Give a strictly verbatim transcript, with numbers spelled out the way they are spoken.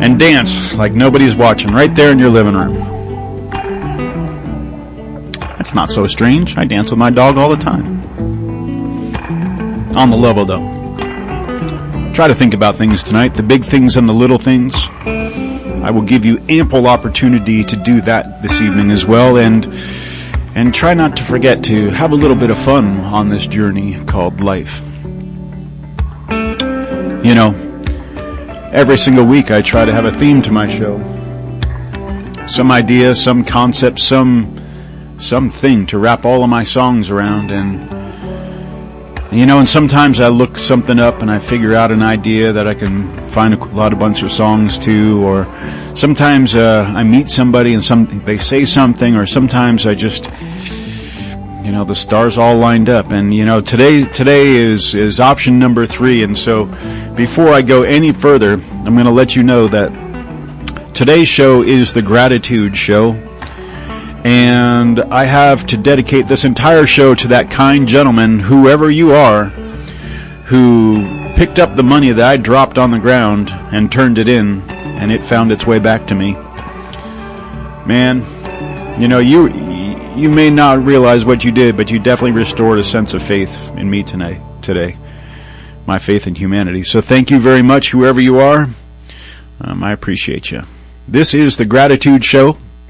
and dance like nobody's watching right there in your living room. That's not so strange. I dance with my dog all the time. On the level, though. Try to think about things tonight, the big things and the little things. I will give you ample opportunity to do that this evening as well, and and try not to forget to have a little bit of fun on this journey called life. You know, every single week I try to have a theme to my show. Some idea, some concept, some something to wrap all of my songs around, and you know, and sometimes I look something up and I figure out an idea that I can find a lot of bunch of songs to, or sometimes uh, I meet somebody and some they say something, or sometimes I just, you know, the stars all lined up. And you know, today today is is option number three. And so, before I go any further, I'm going to let you know that today's show is the Gratitude Show. And I have to dedicate this entire show to that kind gentleman, whoever you are, who picked up the money that I dropped on the ground and turned it in, and it found its way back to me. Man, you know, you you may not realize what you did, but you definitely restored a sense of faith in me tonight, today. My faith in humanity. So thank you very much, whoever you are. Um, I appreciate you. This is the Gratitude Show.